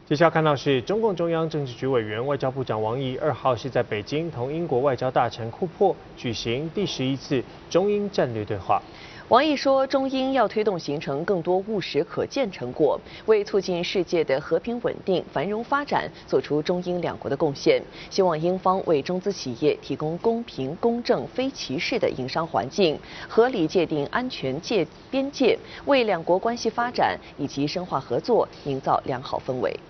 接下来看到是中共中央政治局委员、外交部长王毅2号是在北京同英国外交大臣库珀举行第11次中英战略对话。 王毅说，中英要推动形成更多务实可见成果，为促进世界的和平稳定、繁荣发展做出中英两国的贡献。希望英方为中资企业提供公平、公正、非歧视的营商环境，合理界定安全边界，为两国关系发展以及深化合作营造良好氛围。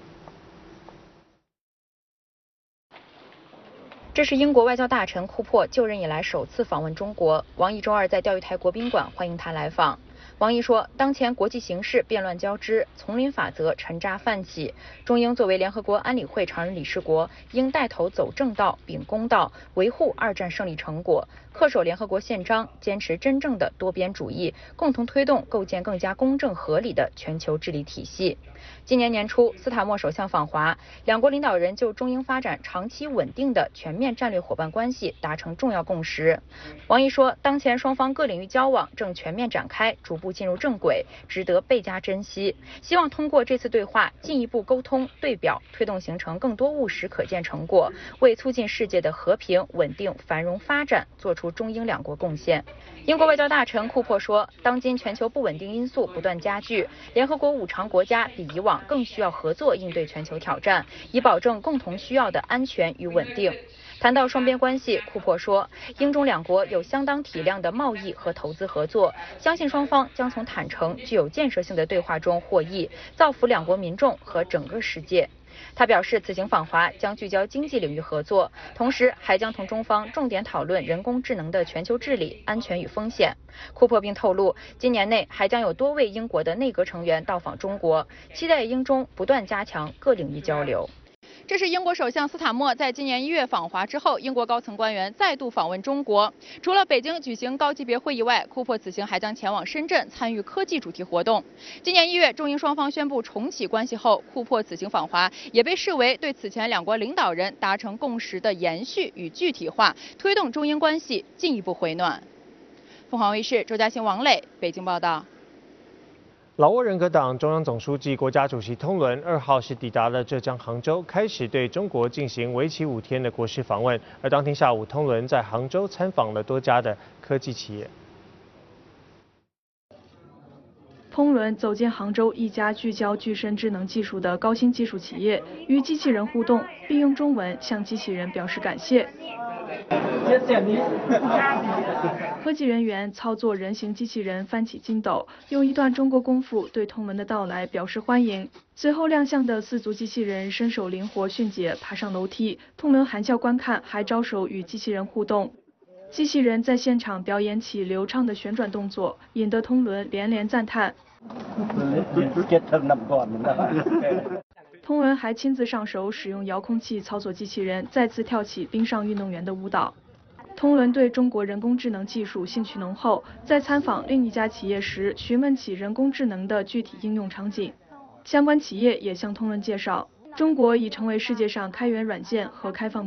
这是英国外交大臣库珀就任以来首次访问中国。王毅周二在钓鱼台国宾馆欢迎他来访。王毅说，当前国际形势变乱交织，丛林法则沉渣泛起，中英作为联合国安理会常任理事国，应带头走正道、秉公道，维护2战胜利成果，恪守联合国宪章，坚持真正的多边主义，共同推动构建更加公正合理的全球治理体系。今年年初，斯塔默首相访华，两国领导人就中英发展长期稳定的全面战略伙伴关系达成重要共识。王毅说，当前双方各领域交往正全面展开，逐步进入正轨，值得倍加珍惜。希望通过这次对话，进一步沟通对表，推动形成更多务实可见成果，为促进世界的和平、稳定、繁荣发展做出中英两国贡献。英国外交大臣库珀说，当今全球不稳定因素不断加剧，联合国5常国家比以往更需要合作应对全球挑战，以保证共同需要的安全与稳定。谈到双边关系，库珀说，英中两国有相当体量的贸易和投资合作，相信双方将从坦诚、具有建设性的对话中获益，造福两国民众和整个世界。他表示，此行访华将聚焦经济领域合作，同时还将同中方重点讨论人工智能的全球治理、安全与风险。库珀并透露，今年内还将有多位英国的内阁成员到访中国，期待英中不断加强各领域交流。这是英国首相斯塔默在今年1月访华之后，英国高层官员再度访问中国。除了北京举行高级别会议外，库珀此行还将前往深圳参与科技主题活动。今年1月，中英双方宣布重启关系后，库珀此行访华也被视为对此前两国领导人达成共识的延续与具体化，推动中英关系进一步回暖。凤凰卫视周嘉欣、王磊北京报道。 老挝人格党中央总书记、国家主席通伦2号是抵达了浙江杭州，开始对中国进行为期5天的国事访问。而当天下午，通伦在杭州参访了多家的科技企业。 通伦走进杭州一家聚焦具身智能技术的高新技术企业，与机器人互动，并用中文向机器人表示感谢。科技人员操作人形机器人翻起筋斗，用一段中国功夫对通伦的到来表示欢迎。随后亮相的4足机器人身手灵活迅捷，爬上楼梯，通伦含笑观看，还招手与机器人互动。机器人在现场表演起流畅的旋转动作，引得通伦连连赞叹。通伦还亲自上手使用遥控器操作机器人，再次跳起冰上运动员的舞蹈。通伦对中国人工智能技术兴趣浓厚，在参访另一家企业时询问起人工智能的具体应用场景。相关企业也向通伦介绍，中国已成为世界上开源软件和开放